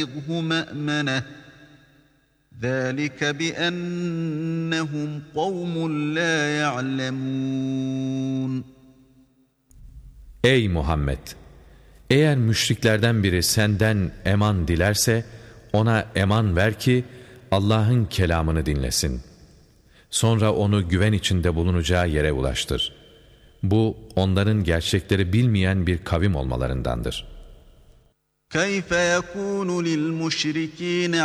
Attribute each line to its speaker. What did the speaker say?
Speaker 1: مَأْمَنَةً ذَٰلِكَ بِأَنَّهُمْ قَوْمٌ لَا يَعْلَمُونَ.
Speaker 2: Ey Muhammed! Eğer müşriklerden biri senden eman dilerse, ona eman ver ki Allah'ın kelamını dinlesin. Sonra onu güven içinde bulunacağı yere ulaştır. Bu, onların gerçekleri bilmeyen bir kavim olmalarındandır.
Speaker 1: كَيْفَ يَكُونُ لِلْمُشْرِك۪ينَ